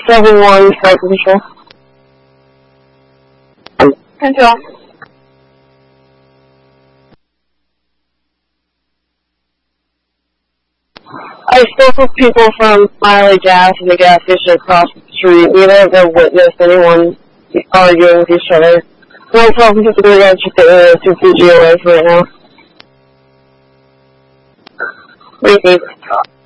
7-1, flight control. Control. I spoke with people from Miley Gas and the gas station across the street. Neither of them witnessed anyone arguing with each other. One problem is going to check the area 2 PG away for right now. Repeat.